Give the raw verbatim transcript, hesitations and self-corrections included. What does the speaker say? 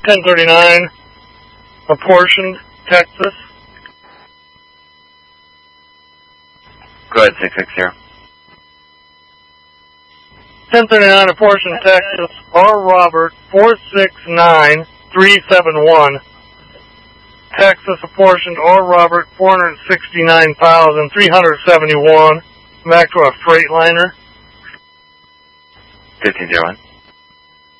ten thirty-nine, apportioned, Texas. Go ahead, six six zero. ten thirty-nine, apportioned, Texas, R. Robert, four six nine three seven one. Texas, apportioned, R. Robert, four hundred sixty-nine thousand three hundred seventy-one. Back to a Freightliner. fifteen zero one.